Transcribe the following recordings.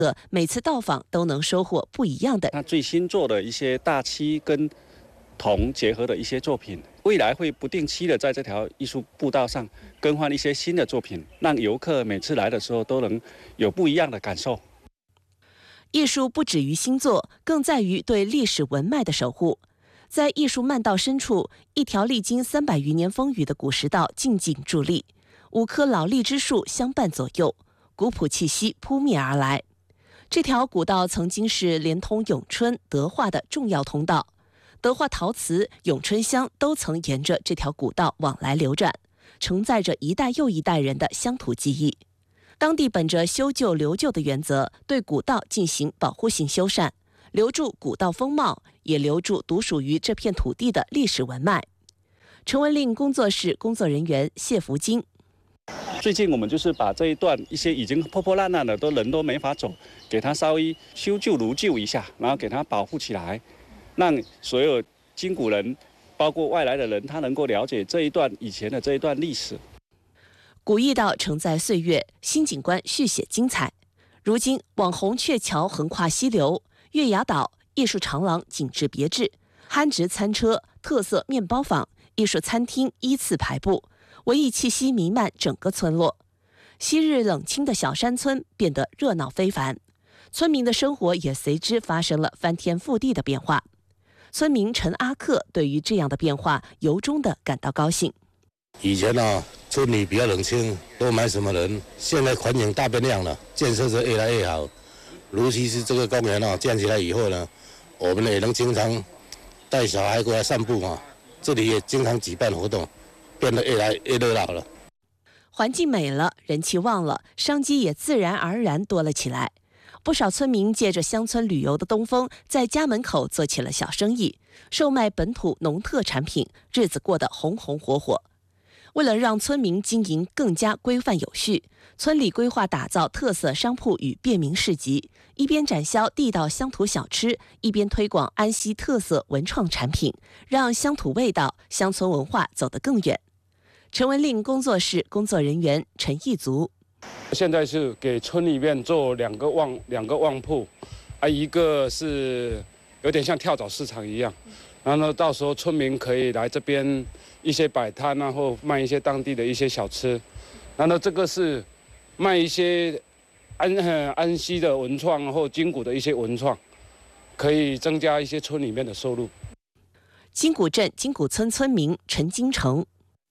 每次到访都能收获不一样的。 他最新做的一些大漆跟铜结合的一些作品，未来会不定期的在这条艺术步道上更换一些新的作品，让游客每次来的时候都能有不一样的感受。 艺术不止于新作，更在于对历史文脉的守护。在艺术漫道深处，一条历经300余年风雨的古石道静静伫立，5棵老荔枝树相伴左右，古朴气息扑面而来。这条古道曾经是连通永春、德化的重要通道，德化陶瓷、永春香都曾沿着这条古道往来流转，承载着一代又一代人的乡土记忆。当地本着修旧留旧的原则，对古道进行保护性修缮，留住古道风貌，也留住独属于这片土地的历史文脉。陈文令工作室工作人员谢福金。 最近我们就是把这一段一些已经破破烂烂的人都没法走，给它稍微修旧如旧一下，然后给它保护起来，让所有金古人包括外来的人他能够了解这一段以前的这一段历史。 古驿道承载岁月，新景观续写精彩。如今网红鹊桥横跨溪流，月牙岛艺术长廊景致别致，憨直餐车、特色面包坊、艺术餐厅依次排布，文艺气息弥漫整个村落。昔日冷清的小山村变得热闹非凡，村民的生活也随之发生了翻天覆地的变化。村民陈阿克对于这样的变化由衷地感到高兴。 以前村里比较冷清，都没什么人，现在环境大变样了，建设是越来越好。尤其是这个公园建起来以后呢，我们也能经常带小孩过来散步这里也经常举办活动，变得越来越热闹了。 环境美了，人气旺了，商机也自然而然多了起来。不少村民借着乡村旅游的东风，在家门口做起了小生意，售卖本土农特产品，日子过得红红火火。为了让村民经营更加规范有序，村里规划打造特色商铺与便民市集，一边展销地道乡土小吃，一边推广安溪特色文创产品，让乡土味道、乡村文化走得更远。陈文令工作室工作人员陈义足。 现在是给村里面做两个旺铺，一个是有点像跳蚤市场一样，然后呢，到时候村民可以来这边一些摆摊或卖一些当地的一些小吃，然后这个是卖一些安溪的文创或金谷的一些文创，可以增加一些村里面的收入。 金谷镇金谷村村民陈金成。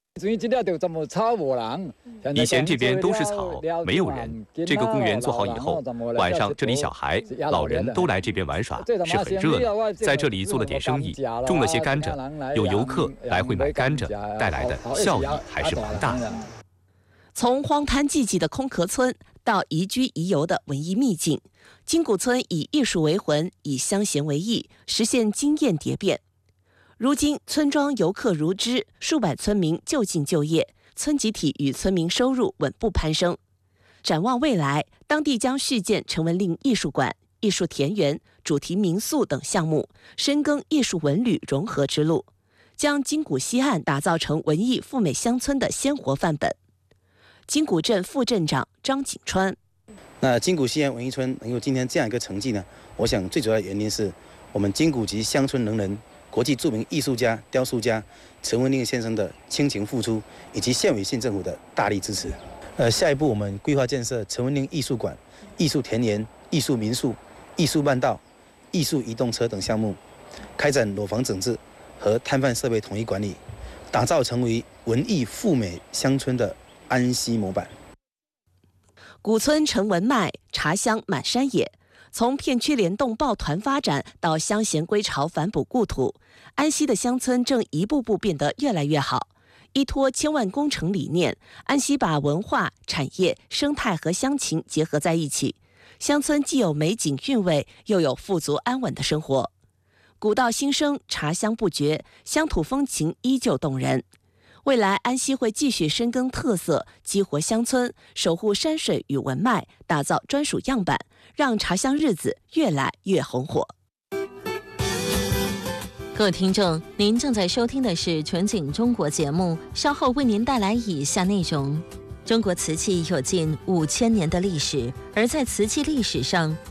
以前这边都是草，没有人。这个公园做好以后，晚上这里小孩、老人都来这边玩耍，是很热闹。在这里做了点生意，种了些甘蔗，有游客来回买甘蔗，带来的效益还是蛮大的。 从荒滩寂寂的空壳村到宜居宜游的文艺秘境，金谷村以艺术为魂，以乡贤为义，实现经验蝶变。如今村庄游客如织，数百村民就近就业，村集体与村民收入稳步攀升。展望未来，当地将续建陈文令艺术馆、艺术田园、主题民宿等项目，深耕艺术文旅融合之路，将金谷西岸打造成文艺富美乡村的鲜活范本。金谷镇副镇长张景川。 那金谷西岸文艺村能有今天这样一个成绩呢？我想最主要的原因是我们金谷及乡村能人、国际著名艺术家、雕塑家陈文令先生的倾情付出，以及县委县政府的大力支持。下一步我们规划建设陈文令艺术馆、艺术田园、艺术民宿、艺术漫道、艺术移动车等项目，开展裸房整治和摊贩设备统一管理，打造成为文艺富美乡村的安溪模板。 古村成文脉，茶香满山野。从片区联动抱团发展到乡贤归巢反哺故土，安溪的乡村正一步步变得越来越好。依托千万工程理念，安溪把文化、产业、生态和乡情结合在一起，乡村既有美景韵味，又有富足安稳的生活。古道新生，茶香不绝，乡土风情依旧动人。未来安溪会继续深耕特色，激活乡村，守护山水与文脉，打造专属样板，让茶香日子越来越红火。 各位听众，您正在收听的是全景中国节目，稍后为您带来以下内容： 中国瓷器有近5000年的历史，而在瓷器历史上，